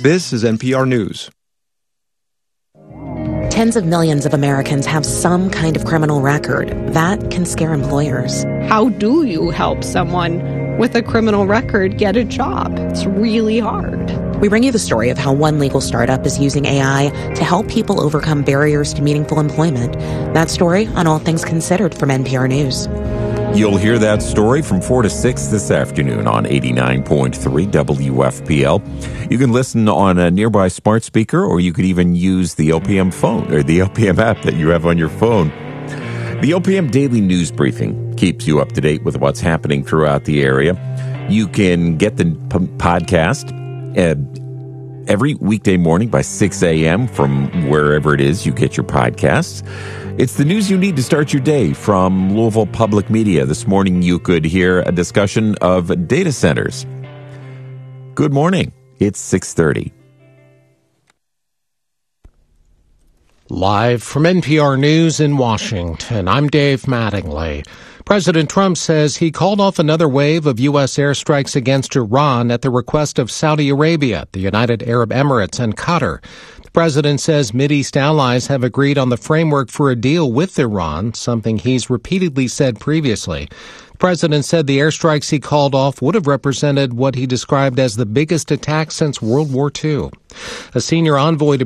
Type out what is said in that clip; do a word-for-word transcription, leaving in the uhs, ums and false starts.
This is N P R News. Tens of millions of Americans have some kind of criminal record. That can scare employers. How do you help someone with a criminal record get a job? It's really hard. We bring you the story of how one legal startup is using A I to help people overcome barriers to meaningful employment. That story on All Things Considered from N P R News. You'll hear that story from four to six this afternoon on eighty-nine point three W F P L. You can listen on a nearby smart speaker, or you could even use the O P M phone or the O P M app that you have on your phone. The O P M Daily News Briefing keeps you up to date with what's happening throughout the area. You can get the p- podcast uh, every weekday morning by six a.m. from wherever it is you get your podcasts. It's the news you need to start your day from Louisville Public Media. This morning you could hear a discussion of data centers. Good morning. It's six thirty. Live from N P R News in Washington, I'm Dave Mattingly. President Trump says he called off another wave of U S airstrikes against Iran at the request of Saudi Arabia, the United Arab Emirates, and Qatar. The president says Mideast allies have agreed on the framework for a deal with Iran, something he's repeatedly said previously. The president said the airstrikes he called off would have represented what he described as the biggest attack since World War Two. A senior envoy to